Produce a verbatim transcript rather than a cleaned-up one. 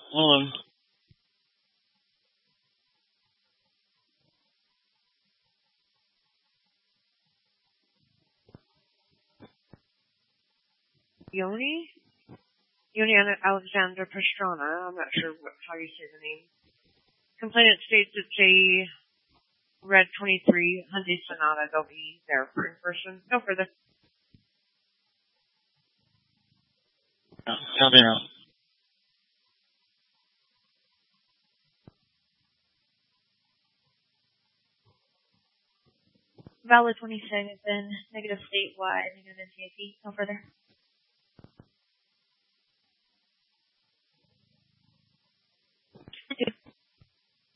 Hold on. Yoni? Yoni Alexander Pastrana. I'm not sure what, how you say the name. Complainant states it's a red twenty-three Hyundai Sonata. They'll be there for in person. No further. Oh, copy now. Valid twenty-seven, negative statewide, negative N T A P. No further.